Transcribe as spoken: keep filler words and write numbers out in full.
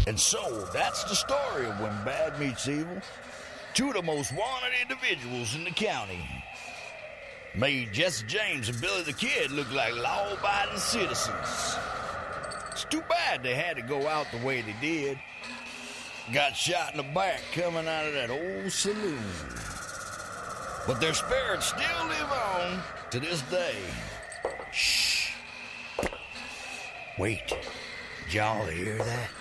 And so, that's the story of when bad meets evil. Two of the most wanted individuals in the county made Jesse James and Billy the Kid look like law-abiding citizens. It's too bad they had to go out the way they did. Got shot in the back coming out of that old saloon. But their spirits still live on to this day. Shh. Wait. Did y'all hear that?